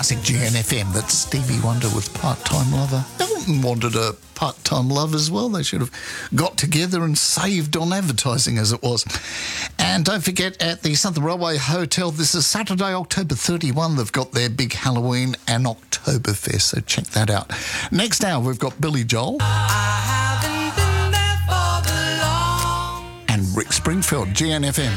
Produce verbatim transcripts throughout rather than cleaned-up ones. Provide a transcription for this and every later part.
Classic G N F M. That's Stevie Wonder with Part-Time Lover. Elton wanted a part-time love as well. They should have got together and saved on advertising as it was. And don't forget, at the Southern Railway Hotel, this is Saturday, October thirty-first. They've got their big Halloween and Oktoberfest, so check that out. Next hour, we've got Billy Joel. I haven't been there for the long. And Rick Springfield, G N F M.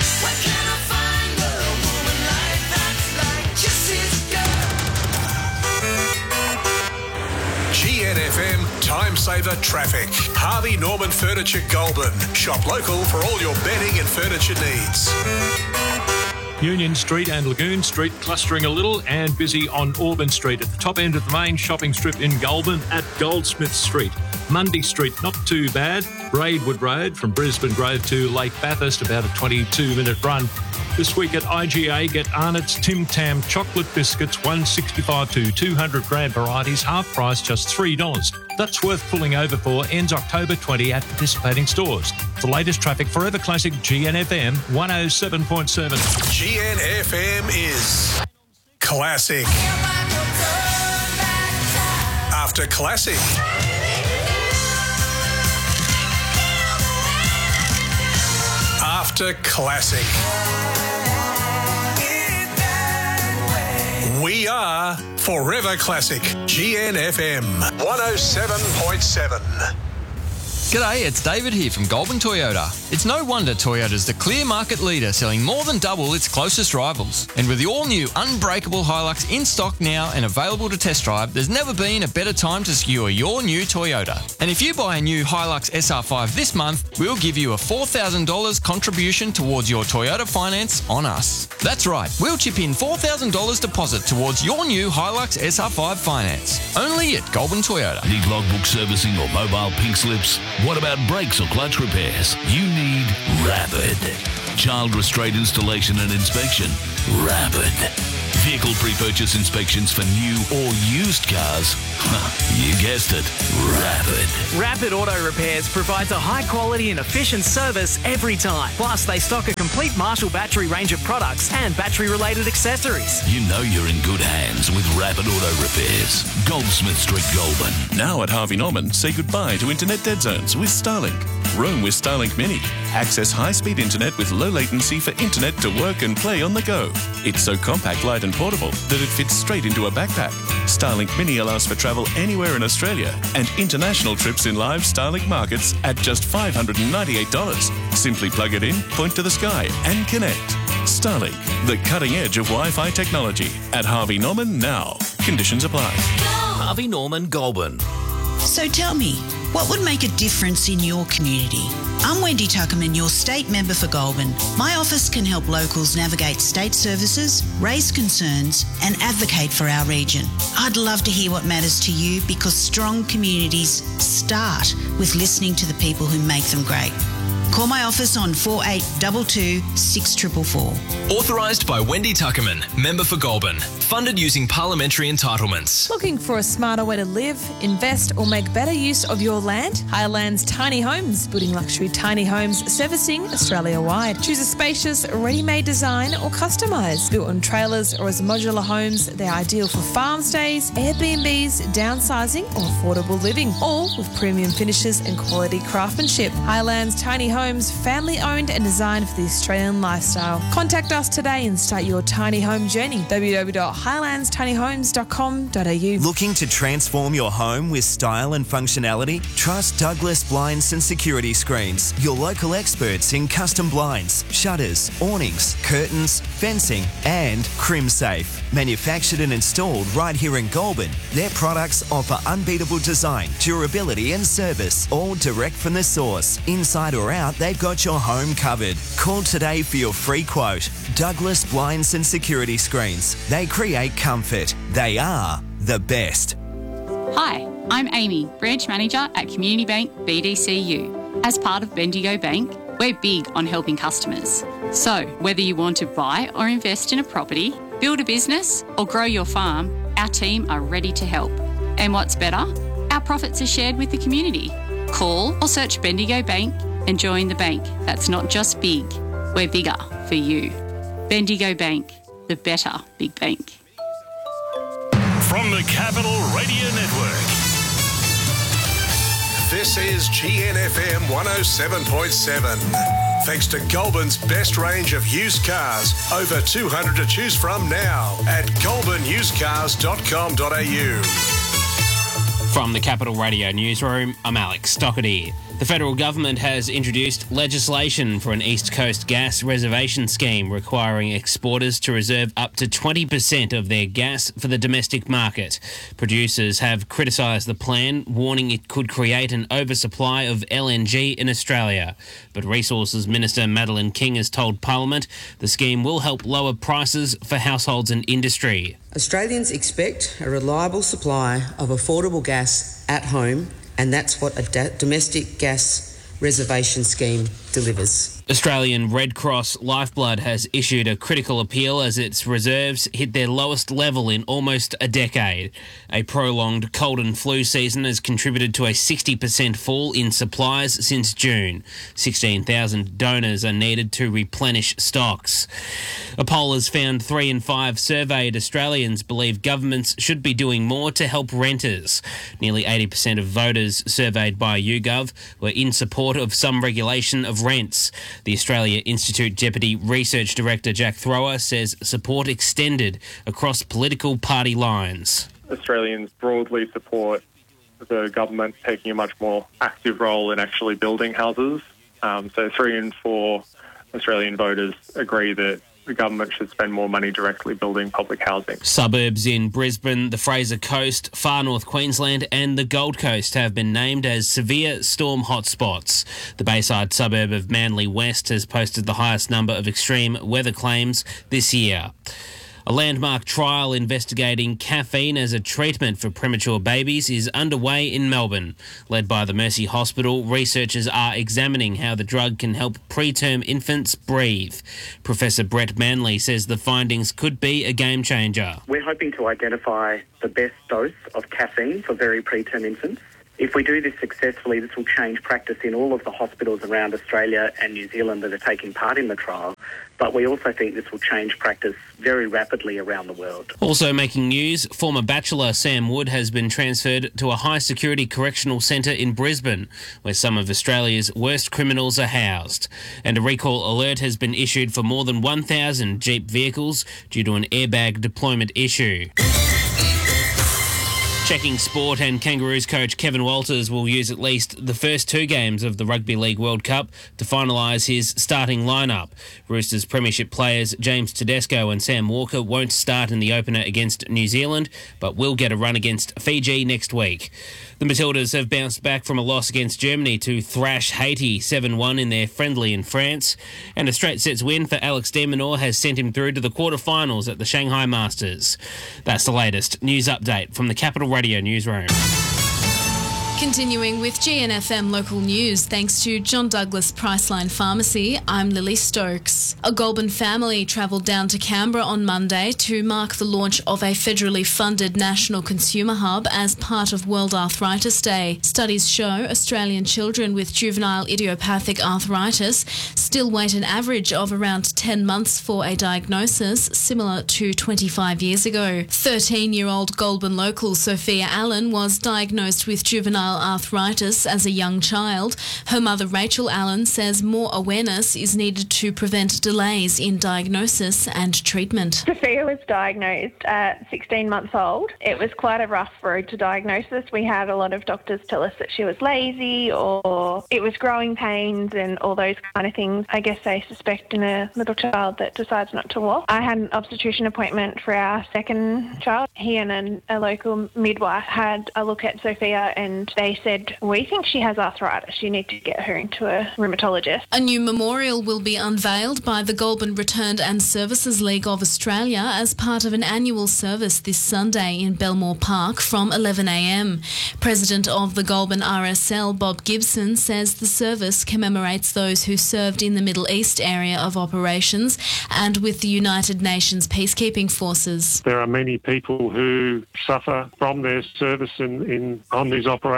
G N F M Time Saver Traffic. Harvey Norman Furniture Goulburn. Shop local for all your bedding and furniture needs. Union Street and Lagoon Street clustering a little and busy on Auburn Street at the top end of the main shopping strip in Goulburn at Goldsmith Street. Mundy Street, not too bad. Braidwood Road from Brisbane Grove to Lake Bathurst, about a twenty-two minute run. This week at I G A, get Arnott's Tim Tam chocolate biscuits, one sixty-five to two hundred gram varieties, half price, just three dollars. That's worth pulling over for. Ends October twentieth at participating stores. The latest traffic, Forever Classic G N F M one oh seven point seven. G N F M is classic. After classic. After classic. We are Forever Classic, G N F M one oh seven point seven. G'day, it's David here from Goulburn Toyota. It's no wonder Toyota's the clear market leader, selling more than double its closest rivals. And with the all-new unbreakable Hilux in stock now and available to test drive, there's never been a better time to secure your new Toyota. And if you buy a new Hilux S R five this month, we'll give you a four thousand dollars contribution towards your Toyota finance on us. That's right, we'll chip in four thousand dollars deposit towards your new Hilux S R five finance. Only at Goulburn Toyota. Need logbook servicing or mobile pink slips? What about brakes or clutch repairs? You need Rapid. Child restraint installation and inspection? Rapid. Vehicle pre-purchase inspections for new or used cars? You guessed it, Rapid. Rapid Auto Repairs provides a high quality and efficient service every time. Plus, they stock a complete Marshall battery range of products and battery-related accessories. You know you're in good hands with Rapid Auto Repairs. Goldsmith Street, Goulburn. Now at Harvey Norman, say goodbye to internet dead zones with Starlink. Roam with Starlink Mini. Access high-speed internet with low latency for internet to work and play on the go. It's so compact, light and portable that it fits straight into a backpack. Starlink Mini allows for travel anywhere in Australia and international trips in live Starlink markets at just five hundred ninety-eight dollars. Simply plug it in, point to the sky and connect. Starlink, the cutting edge of Wi-Fi technology. At Harvey Norman now. Conditions apply. Harvey Norman, Goulburn. So tell me, what would make a difference in your community? I'm Wendy Tuckerman, your state member for Goulburn. My office can help locals navigate state services, raise concerns and advocate for our region. I'd love to hear what matters to you because strong communities start with listening to the people who make them great. Call my office on four eight two two, six four four four. Authorised by Wendy Tuckerman, member for Goulburn. Funded using parliamentary entitlements. Looking for a smarter way to live, invest or make better use of your land? Highlands Tiny Homes, building luxury tiny homes, servicing Australia-wide. Choose a spacious, ready-made design or customise. Built on trailers or as modular homes, they're ideal for farm stays, Airbnbs, downsizing or affordable living. All with premium finishes and quality craftsmanship. Highlands Tiny Homes, family owned and designed for the Australian lifestyle. Contact us today and start your tiny home journey. w w w dot highlands tiny homes dot com dot a u. Looking to transform your home with style and functionality? Trust Douglas Blinds and Security Screens, your local experts in custom blinds, shutters, awnings, curtains, fencing and CrimSafe. Manufactured and installed right here in Goulburn, their products offer unbeatable design, durability and service, all direct from the source. Inside or out, they've got your home covered. Call today for your free quote. Douglas Blinds and Security Screens. They create comfort. They are the best. Hi, I'm Amy, Branch Manager at Community Bank B D C U. As part of Bendigo Bank, we're big on helping customers. So, whether you want to buy or invest in a property, build a business or grow your farm, our team are ready to help. And what's better? Our profits are shared with the community. Call or search Bendigo Bank and join the bank that's not just big, we're bigger for you. Bendigo Bank, the better big bank. the Capital Radio Network. This is G N F M one oh seven point seven. Thanks to Goulburn's best range of used cars, over two hundred to choose from now at goulburn used cars dot com dot a u. From the Capital Radio Newsroom, I'm Alex Stockerty. The federal government has introduced legislation for an East Coast gas reservation scheme requiring exporters to reserve up to twenty percent of their gas for the domestic market. Producers have criticised the plan, warning it could create an oversupply of L N G in Australia. But Resources Minister Madeleine King has told Parliament the scheme will help lower prices for households and industry. Australians expect a reliable supply of affordable gas at home, and that's what a da- domestic gas reservation scheme delivers. Australian Red Cross Lifeblood has issued a critical appeal as its reserves hit their lowest level in almost a decade. A prolonged cold and flu season has contributed to a sixty percent fall in supplies since June. sixteen thousand donors are needed to replenish stocks. A poll has found three in five surveyed Australians believe governments should be doing more to help renters. Nearly eighty percent of voters surveyed by YouGov were in support of some regulation of rents. The Australia Institute Deputy Research Director Jack Thrower says support extended across political party lines. Australians broadly support the government taking a much more active role in actually building houses. Um, so three in four Australian voters agree that the government should spend more money directly building public housing. Suburbs in Brisbane, the Fraser Coast, far north Queensland and the Gold Coast have been named as severe storm hotspots. The Bayside suburb of Manly West has posted the highest number of extreme weather claims this year. A landmark trial investigating caffeine as a treatment for premature babies is underway in Melbourne. Led by the Mercy Hospital, researchers are examining how the drug can help preterm infants breathe. Professor Brett Manley says the findings could be a game changer. We're hoping to identify the best dose of caffeine for very preterm infants. If we do this successfully, this will change practice in all of the hospitals around Australia and New Zealand that are taking part in the trial. But we also think this will change practice very rapidly around the world. Also making news, former Bachelor Sam Wood has been transferred to a high-security correctional centre in Brisbane, where some of Australia's worst criminals are housed. And a recall alert has been issued for more than one thousand Jeep vehicles due to an airbag deployment issue. Checking sport, and Kangaroos coach Kevin Walters will use at least the first two games of the Rugby League World Cup to finalise his starting lineup. Roosters premiership players James Tedesco and Sam Walker won't start in the opener against New Zealand, but will get a run against Fiji next week. The Matildas have bounced back from a loss against Germany to thrash Haiti seven one in their friendly in France, and a straight sets win for Alex de Minaur has sent him through to the quarterfinals at the Shanghai Masters. That's the latest news update from the Capital Radio Newsroom. Continuing with G N F M local news, thanks to John Douglas Priceline Pharmacy, I'm Lily Stokes. A Goulburn family travelled down to Canberra on Monday to mark the launch of a federally funded national consumer hub as part of World Arthritis Day. Studies show Australian children with juvenile idiopathic arthritis still wait an average of around ten months for a diagnosis, similar to twenty-five years ago. thirteen-year-old Goulburn local Sophia Allen was diagnosed with juvenile arthritis as a young child. Her mother Rachel Allen says more awareness is needed to prevent delays in diagnosis and treatment. Sophia was diagnosed at sixteen months old. It was quite a rough road to diagnosis. We had a lot of doctors tell us that she was lazy or it was growing pains and all those kind of things. I guess they suspect in a little child that decides not to walk. I had an obstetrician appointment for our second child. He and an, a local midwife had a look at Sophia and they said, we think she has arthritis. You need to get her into a rheumatologist. A new memorial will be unveiled by the Goulburn Returned and Services League of Australia as part of an annual service this Sunday in Belmore Park from eleven a m. President of the Goulburn R S L, Bob Gibson, says the service commemorates those who served in the Middle East area of operations and with the United Nations peacekeeping forces. There are many people who suffer from their service in, in on these operations.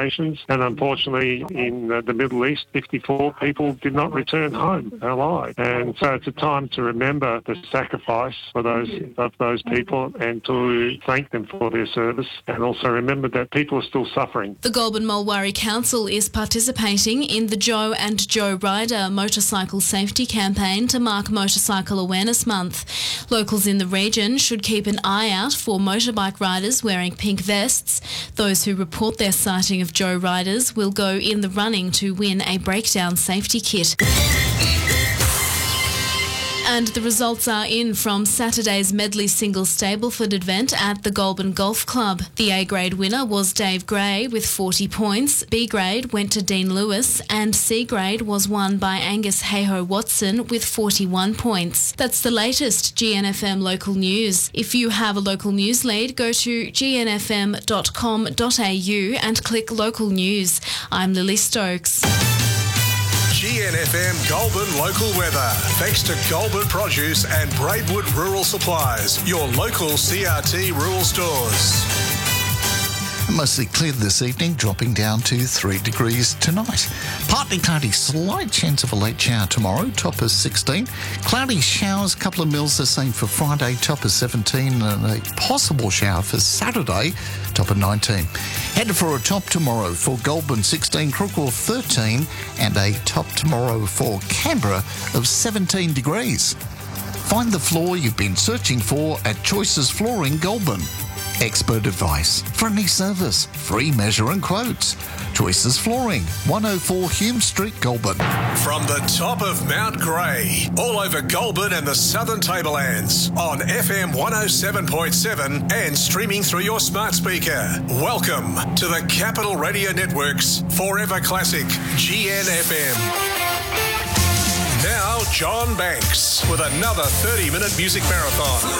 nations. And unfortunately, in the, the Middle East, fifty-four people did not return home alive. And so it's a time to remember the sacrifice for those of those people and to thank them for their service, and also remember that people are still suffering. The Goulburn Mulwaree Council is participating in the Joe and Joe Rider motorcycle safety campaign to mark Motorcycle Awareness Month. Locals in the region should keep an eye out for motorbike riders wearing pink vests. Those who report their sighting of Joe Riders will go in the running to win a breakdown safety kit. And the results are in from Saturday's Medley Singles Stableford event at the Goulburn Golf Club. The A-grade winner was Dave Gray with forty points, B-grade went to Dean Lewis, and C-grade was won by Angus Hayho Watson with forty-one points. That's the latest G N F M local news. If you have a local news lead, go to g n f m dot com dot a u and click local news. I'm Lily Stokes. G N F M Goulburn local weather. Thanks to Goulburn Produce and Braidwood Rural Supplies, your local C R T rural stores. Mostly clear this evening, dropping down to three degrees tonight. Partly cloudy, slight chance of a late shower tomorrow, top of sixteen. Cloudy showers, couple of mils the same for Friday, top of seventeen, and a possible shower for Saturday, top of nineteen. Headed for a top tomorrow for Goulburn, sixteen, Crookwell, thirteen, and a top tomorrow for Canberra of seventeen degrees. Find the floor you've been searching for at Choices Flooring Goulburn. Expert advice, friendly service, free measure and quotes. Choices Flooring, one oh four Hume Street, Goulburn. From the top of Mount Grey, all over Goulburn and the Southern Tablelands, on F M one oh seven point seven and streaming through your smart speaker. Welcome to the Capital Radio Network's Forever Classic G N F M. Now, John Banks with another thirty-minute music marathon.